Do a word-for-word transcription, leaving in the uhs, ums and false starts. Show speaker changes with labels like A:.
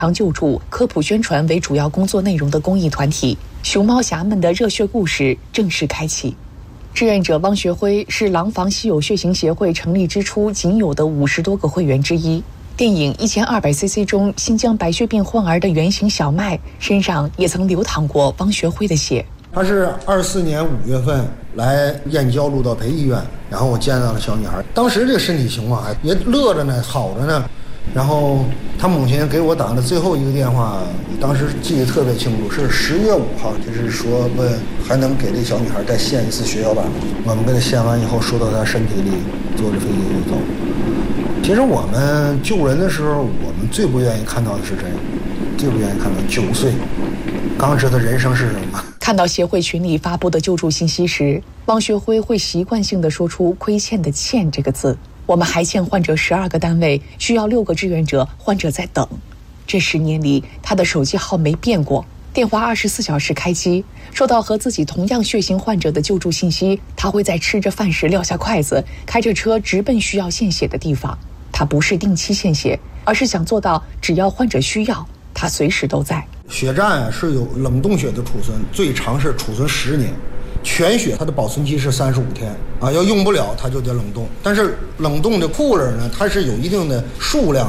A: 长救助、科普宣传为主要工作内容的公益团体“熊猫侠们”的热血故事正式开启。志愿者汪学辉是廊坊稀有血型协会成立之初仅有的五十多个会员之一。电影一千二百 C C 中，新疆白血病患儿的原型小麦身上也曾流淌过汪学辉的血。
B: 他是二四年五月份来燕郊路道培医院，然后我见到了小女孩，当时这个身体情况还也乐着呢，好着呢。然后他母亲给我打的最后一个电话，当时记得特别清楚，是十月五号，就是说问还能给这小女孩再献一次血小板。我们给她献完以后，输到她身体里，坐着飞机就走。其实我们救人的时候，我们最不愿意看到的是这个，最不愿意看到九岁刚知道人生是什么。
A: 看到协会群里发布的救助信息时，汪学辉会习惯性地说出亏欠的欠这个字。我们还欠患者十二个单位，需要六个志愿者，患者在等。这十年里，他的手机号没变过，电话二十四小时开机。收到和自己同样血型患者的救助信息，他会在吃着饭时撂下筷子，开着车直奔需要献血的地方。他不是定期献血，而是想做到只要患者需要，他随时都在。
B: 血站啊是有冷冻血的储存，最长是储存十年。全血它的保存期是三十五天啊，要用不了它就得冷冻。但是冷冻的cooler呢，它是有一定的数量。